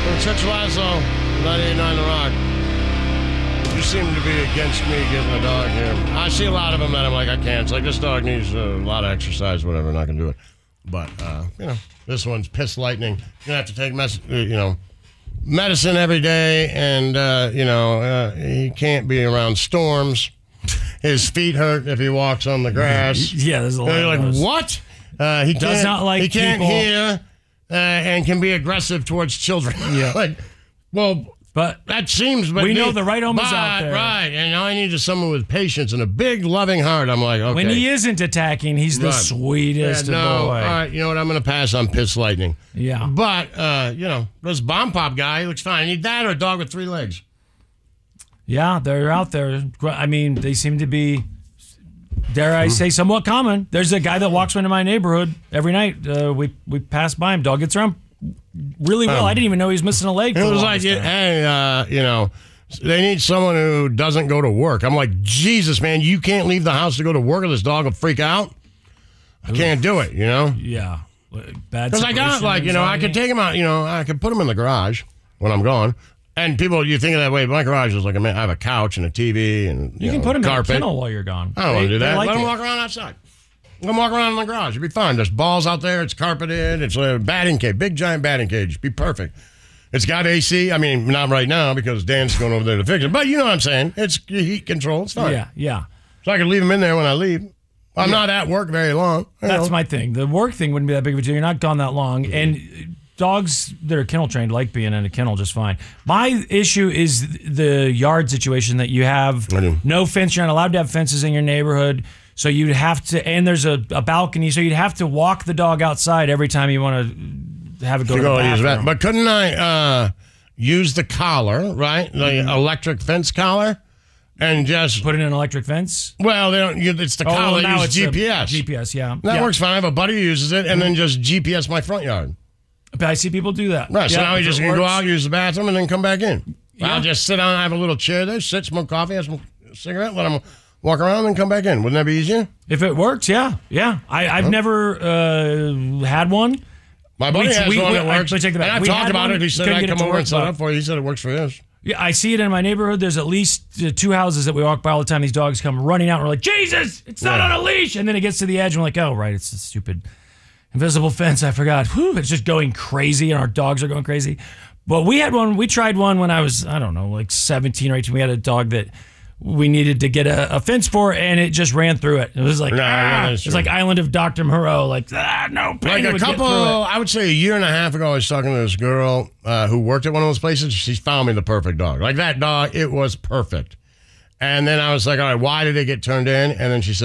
Church Lazo, 98.9 The Rock. You seem to be against me getting a dog here. I see a lot of them that I'm like, I can't. It's like, this dog needs a lot of exercise, whatever, and I can do it. But, this one's piss lightning. You're going to have to take medicine every day, and, he can't be around storms. His feet hurt if he walks on the grass. Yeah, there's a lot You're of like, those. what? He does not like He can't people. hear and can be aggressive towards children. Yeah. But that seems... But we know the right homies out there. Right, and all I need is someone with patience and a big, loving heart. I'm like, okay. When he isn't attacking, he's the sweetest boy. All right, you know what? I'm going to pass on piss lightning. Yeah. But, this bomb pop guy, he looks fine. I need that or a dog with 3 legs. Yeah, they're out there. I mean, they seem to be, dare I say, somewhat common. There's a guy that walks into my neighborhood every night. We pass by him. Dog gets around really well. I didn't even know he was missing a leg. It was like, hey, they need someone who doesn't go to work. I'm like, Jesus, man, you can't leave the house to go to work or this dog will freak out. I can't do it, Yeah. Bad. Because I got, I could take him out, I could put him in the garage when I'm gone. And people, you think of that way, my garage is like, I have a couch and a TV and you can put him carpet. in a kennel while you're gone. I don't want to do that. Like Let him walk around outside. Let him walk around in the garage. It'd be fine. There's balls out there. It's carpeted. It's a batting cage, big giant batting cage. It'd be perfect. It's got AC. I mean, not right now because Dan's going over there to fix it. But you know what I'm saying. It's heat control. It's fine. Yeah. So I can leave him in there when I leave. I'm not at work very long. That's my thing. The work thing wouldn't be that big of a deal. You're not gone that long. And dogs that are kennel trained like being in a kennel just fine. My issue is the yard situation that you have. No fence. You're not allowed to have fences in your neighborhood. So you'd have to, and there's a balcony, so you'd have to walk the dog outside every time you want to have it go to the bathroom. But couldn't I use the collar, right? The electric fence collar? And just put in an electric fence? Well, they don't. It's the collar. Now use it's GPS. GPS, yeah. That works fine. I have a buddy who uses it, and then just GPS my front yard. But I see people do that. Right, so now he just can go out, use the bathroom, and then come back in. Yeah. I'll just sit down, have a little chair there, sit, smoke coffee, have some cigarette, let him walk around, and then come back in. Wouldn't that be easier? If it works, yeah. I've never had one. My buddy has one that works. And I've talked about it. He said I'd come over and set it up for you. He said it works for his. Yeah, I see it in my neighborhood. There's at least 2 houses that we walk by all the time. These dogs come running out. And we're like, Jesus, it's not on a leash. And then it gets to the edge, and we're like, oh, right, it's a stupid invisible fence. I forgot. Whew, it's just going crazy, and our dogs are going crazy. But we had one. We tried one when I was, I don't know, like 17 or 18. We had a dog that we needed to get a fence for, and it just ran through it. It was like, it was like Island of Dr. Moreau, like, no pain. Like a couple, I would say a year and a half ago, I was talking to this girl who worked at one of those places. She found me the perfect dog. Like that dog, it was perfect. And then I was like, all right, why did it get turned in? And then she said,